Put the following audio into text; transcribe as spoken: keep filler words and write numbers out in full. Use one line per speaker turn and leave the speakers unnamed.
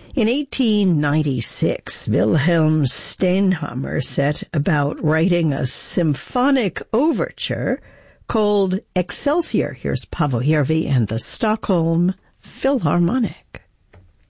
In eighteen ninety-six, Wilhelm Steinhammer set about writing a symphonic overture called Excelsior. Here's Paavo Järvi and the Stockholm Philharmonic.